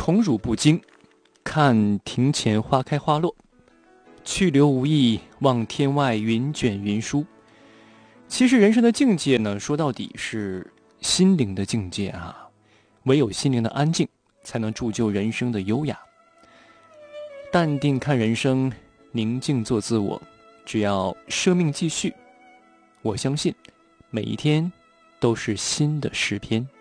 宠辱不惊，看庭前花开花落，去留无意，望天外云卷云舒。其实人生的境界呢，说到底是心灵的境界啊。唯有心灵的安静，才能铸就人生的优雅。淡定看人生，宁静做自我，只要生命继续，我相信每一天都是新的诗篇。